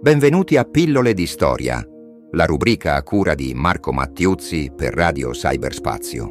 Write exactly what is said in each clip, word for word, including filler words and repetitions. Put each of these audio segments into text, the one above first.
Benvenuti a Pillole di Storia, la rubrica a cura di Marco Mattiuzzi per Radio Cyberspazio.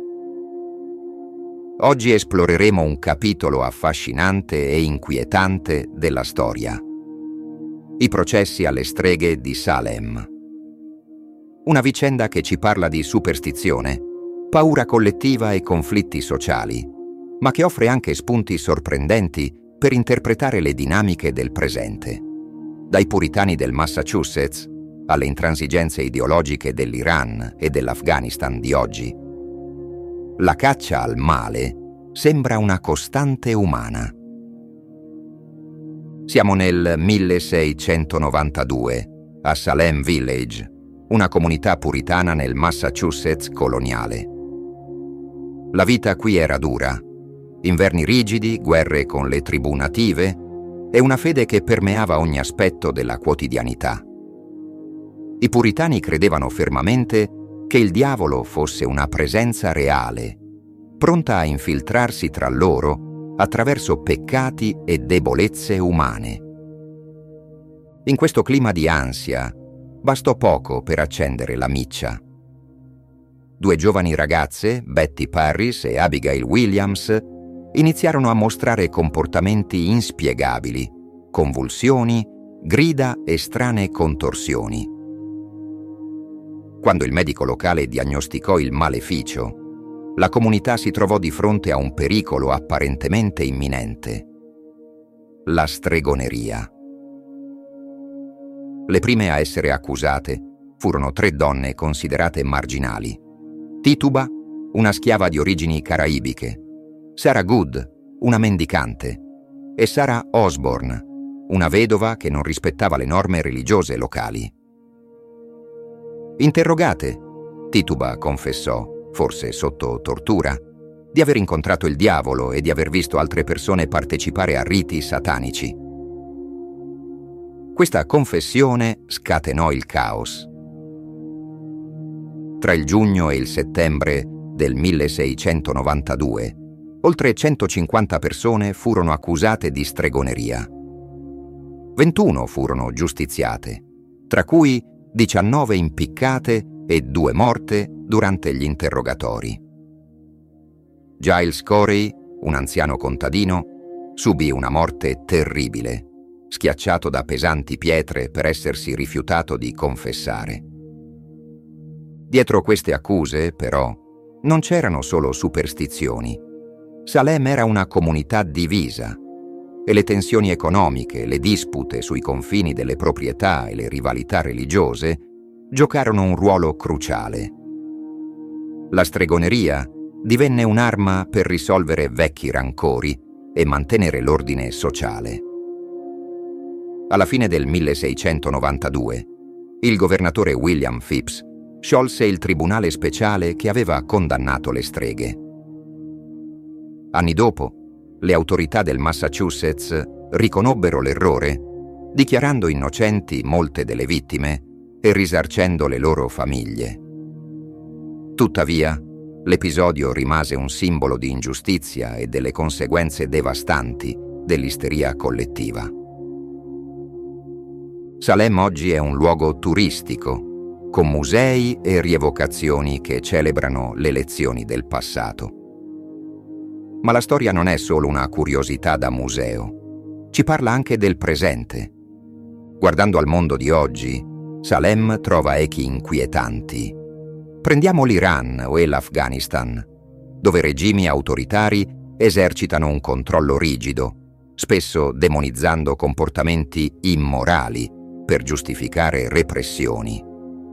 Oggi esploreremo un capitolo affascinante e inquietante della storia: i processi alle streghe di Salem. Una vicenda che ci parla di superstizione, paura collettiva e conflitti sociali, ma che offre anche spunti sorprendenti per interpretare le dinamiche del presente. Dai puritani del Massachusetts alle intransigenze ideologiche dell'Iran e dell'Afghanistan di oggi, la caccia al male sembra una costante umana. Siamo nel milleseicentonovantadue, a Salem Village, una comunità puritana nel Massachusetts coloniale. La vita qui era dura: inverni rigidi, guerre con le tribù native e una fede che permeava ogni aspetto della quotidianità. I puritani credevano fermamente che il diavolo fosse una presenza reale, pronta a infiltrarsi tra loro attraverso peccati e debolezze umane. In questo clima di ansia bastò poco per accendere la miccia. Due giovani ragazze, Betty Parris e Abigail Williams, iniziarono a mostrare comportamenti inspiegabili, convulsioni, grida e strane contorsioni. Quando il medico locale diagnosticò il maleficio, la comunità si trovò di fronte a un pericolo apparentemente imminente: la stregoneria. Le prime a essere accusate furono tre donne considerate marginali: Tituba, una schiava di origini caraibiche; Sarah Good, una mendicante; e Sarah Osborne, una vedova che non rispettava le norme religiose locali. Interrogate, Tituba confessò, forse sotto tortura, di aver incontrato il diavolo e di aver visto altre persone partecipare a riti satanici. Questa confessione scatenò il caos. Tra il giugno e il settembre del milleseicentonovantadue, oltre centocinquanta persone furono accusate di stregoneria. ventuno furono giustiziate, tra cui diciannove impiccate e due morte durante gli interrogatori. Giles Corey, un anziano contadino, subì una morte terribile, schiacciato da pesanti pietre per essersi rifiutato di confessare. Dietro queste accuse, però, non c'erano solo superstizioni. Salem era una comunità divisa e le tensioni economiche, le dispute sui confini delle proprietà e le rivalità religiose giocarono un ruolo cruciale. La stregoneria divenne un'arma per risolvere vecchi rancori e mantenere l'ordine sociale. Alla fine del milleseicentonovantadue, il governatore William Phips sciolse il tribunale speciale che aveva condannato le streghe. Anni dopo, le autorità del Massachusetts riconobbero l'errore, dichiarando innocenti molte delle vittime e risarcendo le loro famiglie. Tuttavia, l'episodio rimase un simbolo di ingiustizia e delle conseguenze devastanti dell'isteria collettiva. Salem oggi è un luogo turistico, con musei e rievocazioni che celebrano le lezioni del passato. Ma la storia non è solo una curiosità da museo, ci parla anche del presente. Guardando al mondo di oggi, Salem trova echi inquietanti. Prendiamo l'Iran o l'Afghanistan, dove regimi autoritari esercitano un controllo rigido, spesso demonizzando comportamenti immorali per giustificare repressioni.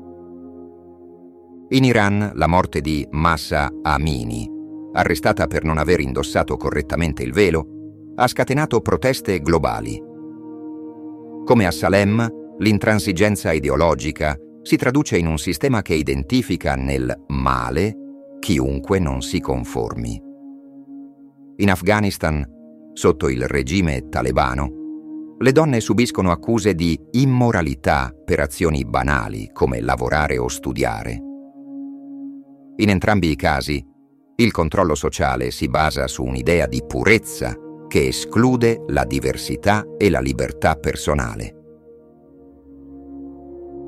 In Iran, la morte di Mahsa Amini, arrestata per non aver indossato correttamente il velo, ha scatenato proteste globali. Come a Salem, l'intransigenza ideologica si traduce in un sistema che identifica nel male chiunque non si conformi. In Afghanistan, sotto il regime talebano, le donne subiscono accuse di immoralità per azioni banali come lavorare o studiare. In entrambi i casi, il controllo sociale si basa su un'idea di purezza che esclude la diversità e la libertà personale.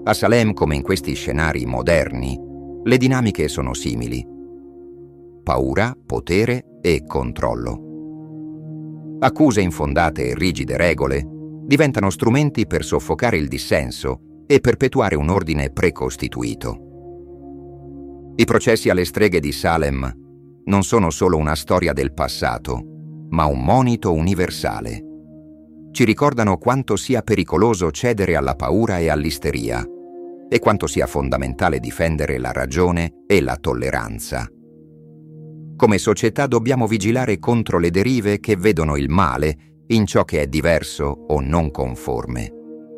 A Salem, come in questi scenari moderni, le dinamiche sono simili: paura, potere e controllo. Accuse infondate e rigide regole diventano strumenti per soffocare il dissenso e perpetuare un ordine precostituito. I processi alle streghe di Salem non sono solo una storia del passato, ma un monito universale. Ci ricordano quanto sia pericoloso cedere alla paura e all'isteria, e quanto sia fondamentale difendere la ragione e la tolleranza. Come società dobbiamo vigilare contro le derive che vedono il male in ciò che è diverso o non conforme.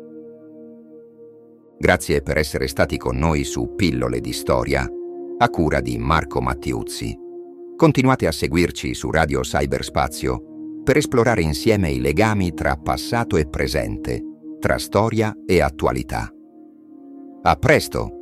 Grazie per essere stati con noi su Pillole di Storia, a cura di Marco Mattiuzzi. Continuate a seguirci su Radio Cyberspazio per esplorare insieme i legami tra passato e presente, tra storia e attualità. A presto!